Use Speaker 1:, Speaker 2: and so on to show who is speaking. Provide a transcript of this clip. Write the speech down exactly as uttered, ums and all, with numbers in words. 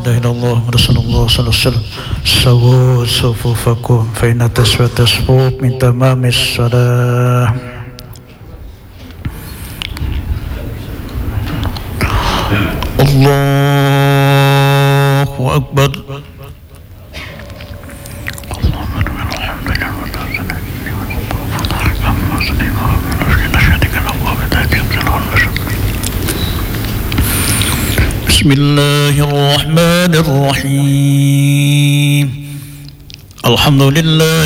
Speaker 1: ilaha illallah Rasulullah sallallahu alaihi wasallam. Sawu sufufakum fa inna taswata sufuf min tamamis salah. Allahu akbar. Bismillahirrahmanirrahim. Alhamdulillah